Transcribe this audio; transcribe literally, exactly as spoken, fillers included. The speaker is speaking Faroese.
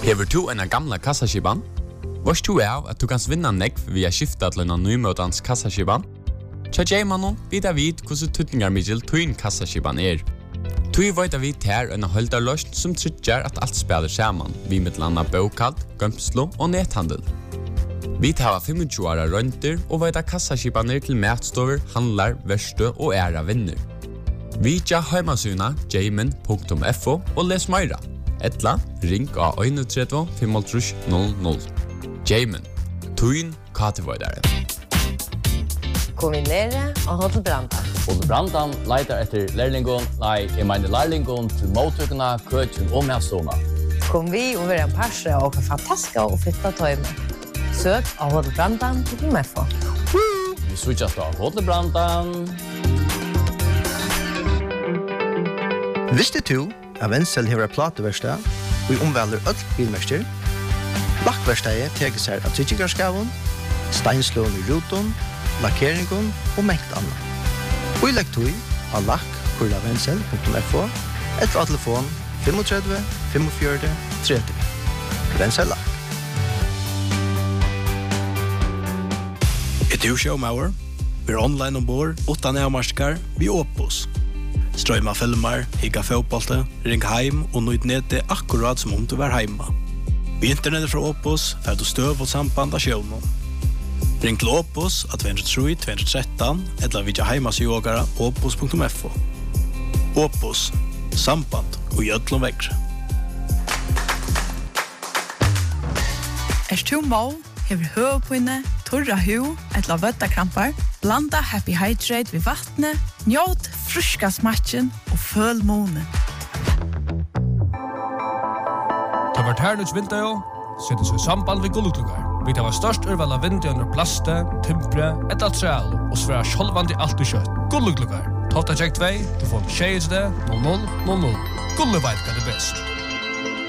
Hever du en gamla kassaskiban? Vars du er at du kan vinna nekv via skifta til en nymøtans kassaskiban? Tja J-mannen vidar vid hvordan tutningar middel tuin kassaskiban er. Tui veit vi ter en holdarløst som tryggjar at alt spiller saman, vi mittlanda bokald, gømslo og nethandel. Vi tar tjuefem åra rønter og veit kassaskibaner til matstover, handlar, verste og æra vinner. Vi tja heimasuna jamin punktum f o og les meira. Etla, ring av tre ett fem null null. Jamin, tuin katevoidare. Kombinere og Hotel Brandan. Hotel Brandan leitar etter lærlingon, nei, jeg mener lærlingon til mottøkene, køtjen og matstående. Kom vi og være en parse og fantastiske og fitta tøyme. Søk av Hotel Brandan til F O. Vi switchas av Hotel Brandan. Visste du at Wenzel hever plateverstad og i omvelder øll bilmester? Lakkverstadet teker seg av tryggingarskaven, steinslån i ruton, lakkeringen og mengt annet. Og i lekktøy av lakk kurla wenzel punktum f o etter av telefon tre fem fem tre tre. Wenzel Lakk. Et du showmauer? Vi er online ombord, utan avmarskar, vi Opus. Strøyma filmer, higga fotbollte, ring heim og nøyd nede akkurat som om du var heima. Vi internettet fra Opus, fer du støv og samband av sjøvnen. Ring til Opus av to tre tre to one three eller vidja heimas yogara opus punktum f o. Opus, samband og gjødlom vekre. Er du mål, hever høvpinne, torra hu, etla vøttakrampar, blanda Happy Hydrate ved vattnet, njåt fruska smatchen og føl månen. Ta vart hernuts vinter, sette seg samband ved gullutukar. Vi tar størst urval av vinter under plaste, timpre, etla træl og sværa sjolvandi alt i kjøtt. Gullutukar. Tofta tjekk tvei, du får tjejeste null null null null. Gullu veit hva det best.